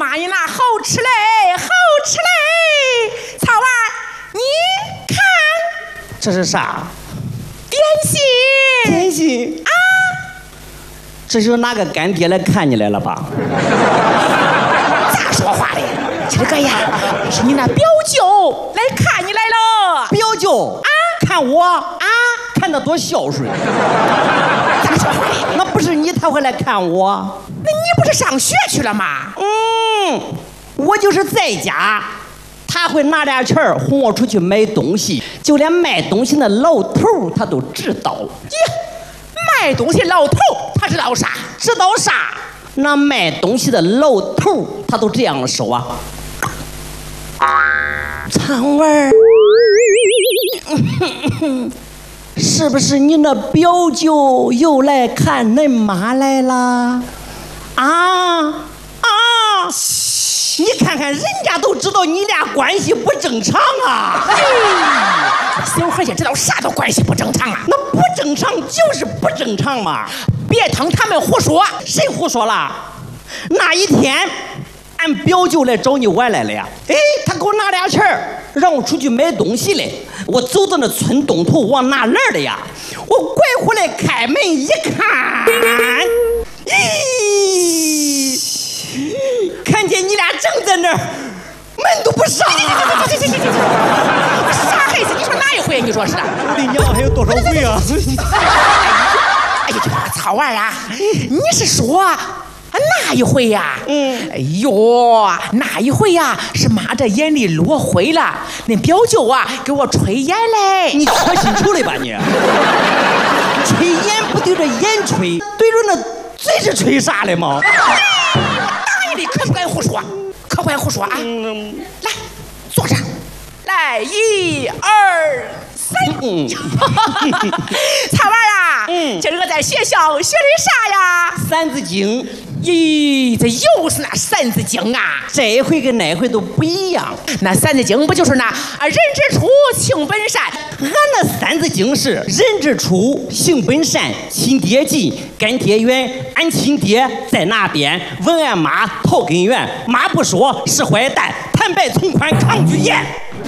妈呀，那好吃嘞，好吃嘞！草儿，你看， 这是啥？ 点心。 点心啊！这是哪个干爹来看你来了吧？ 咋说话的？这个呀，是你那表舅来看你来了。 表舅啊，看我啊，看他多孝顺。 咋说话的？ 那不是你才会来看我？ 那你不是上学去了吗？ 我就是在家，他会拿点钱哄我出去买东西，就连卖东西的老头他都知道。 卖东西老头他知道啥？ 知道啥？那卖东西的老头他都这样说啊。苍儿，是不是你那表舅又来看恁妈来了？啊！你看看人家都知道你俩关系不正常啊！ 小孩也知道啥都关系不正常啊？ 那不正常就是不正常嘛！ 别听他们胡说。 谁胡说了？那一天俺表舅来找你玩来了呀！哎，他给我拿俩钱让我出去买东西嘞。我走到那村东头往哪来了呀？我拐回来开门一看，咦，看见你俩正在那儿，门都不上啊！ 啥孩子？你说哪一回？你说是的？ 我的娘，还有多少回啊？ 哎呀，草儿啊，你是说哪一回呀？哎呦，那一回呀，是妈这眼里落灰了，那表舅啊给我吹眼嘞。 你可清楚了吧你？吹眼不对着眼吹，对着那嘴是吹啥嘞吗？ 大爷的，可不敢胡说，可不敢胡说啊！来，坐上，来1、2、3。草儿啊，今儿个在学校学的啥呀？ 三字经。 咦，这又是那三字经啊！ 这回跟那回都不一样。 那三字经不就是那人之初，性本善？ 俺那三字经是人之初，性本善，亲爹近，干爹远。俺亲爹在那边，问俺妈讨根源，妈不说是坏蛋，坦白从宽，抗拒严。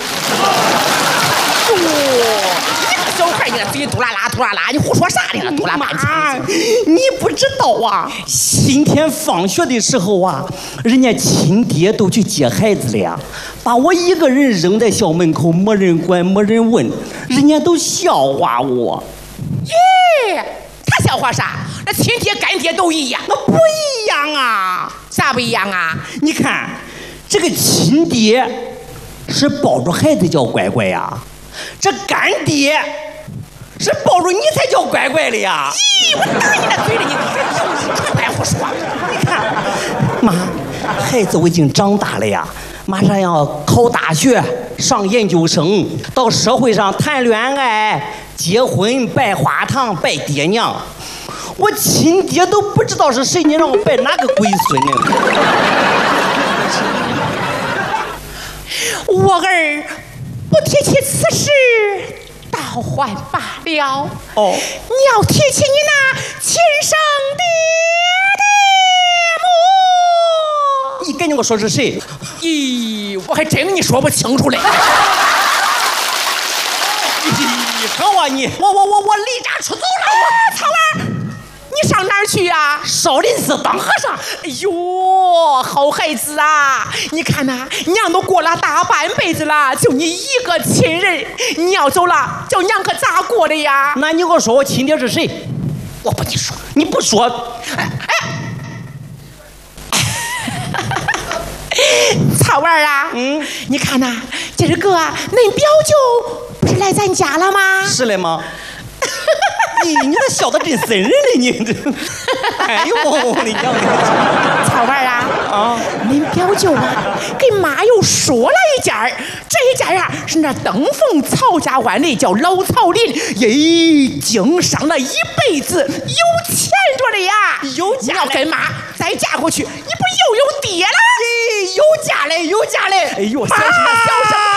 小孩，你那嘴嘟啦啦嘟啦啦，你胡说啥呢？嘟啦半天， 你不知道啊！今天放学的时候啊，人家亲爹都去接孩子了呀，把我一个人扔在校门口，没人管，没人问，人家都笑话我。 耶，他笑话啥？那亲爹干爹都一样。 那不一样啊！ 咋不一样啊？ 你看，这个亲爹是抱着孩子叫乖乖呀，这干爹是抱着你才叫乖乖的呀！ 咦，我打你那嘴里，你快胡说！ 你看，妈，孩子我已经长大了呀，马上要考大学，上研究生，到社会上谈恋爱、结婚、拜花堂、拜爹娘。我亲爹都不知道是谁，你让我拜哪个龟孙呢？ 我儿不提起此事，倒还罢了。 哦， 你要提起你那亲生的母。 你赶紧给我说是谁？ 咦，我还真给你说不清楚嘞。 好啊你！我离家出走了！ 草儿，你上哪儿去呀？ 少林寺当和尚。 哎呦，好孩子啊！你看呐，娘都过了大半辈子了，就你一个亲人，你要走了，叫娘可咋过的呀？ 那你给我说我亲爹是谁？ 我不你说， 你不说， 草儿啊，你看呐，今儿个恁表舅不是来咱家了吗？ 是嘞吗？你这笑得真瘆人嘞，你这，哎呦，我的娘！ 草儿啊，恁表舅啊，给妈又说了一家儿，这一家呀是那登封曹家湾的叫老曹林，咦，经商了一辈子，有钱着的呀，有家。你要跟妈再嫁过去，你不又有爹了？ 有家嘞，有家嘞！哎呦， 妈，小什么？